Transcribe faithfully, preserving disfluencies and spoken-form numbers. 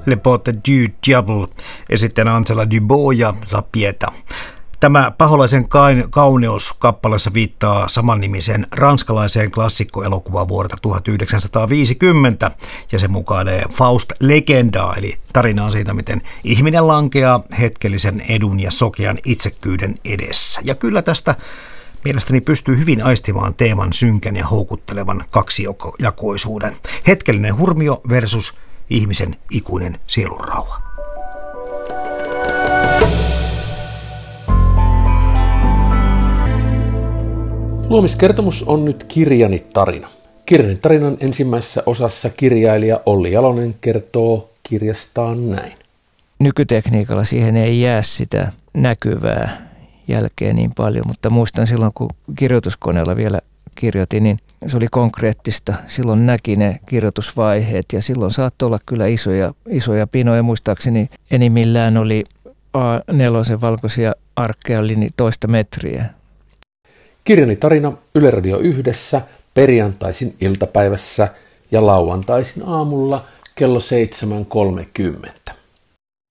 Le Porte du Diable, esittäjänä Angela Dubois ja La Pieta. Tämä Paholaisen kauneus kappaleessa viittaa samannimiseen ranskalaiseen klassikkoelokuvaan vuodelta tuhatyhdeksänsataaviisikymmentä ja se mukailee Faust-legendaa, eli tarinaa siitä, miten ihminen lankeaa hetkellisen edun ja sokean itsekkyyden edessä. Ja kyllä tästä mielestäni pystyy hyvin aistimaan teeman synkän ja houkuttelevan kaksijakoisuuden. Hetkellinen hurmio versus ihmisen ikuinen sielunrauha. Luomiskertomus on nyt Kirjani tarina. Kirjani tarinan ensimmäisessä osassa kirjailija Olli Jalonen kertoo kirjastaan näin. Nykytekniikalla siihen ei jää sitä näkyvää jälkeen niin paljon, mutta muistan silloin, kun kirjoituskoneella vielä kirjoitin, niin se oli konkreettista. Silloin näki ne kirjoitusvaiheet ja silloin saattoi olla kyllä isoja, isoja pinoja. Muistaakseni enimmillään oli A neljä valkoisia arkkeja, oli niin toista metriä. Kirjani tarina Yle Radio yhdessä perjantaisin iltapäivässä ja lauantaisin aamulla kello seitsemän kolmekymmentä.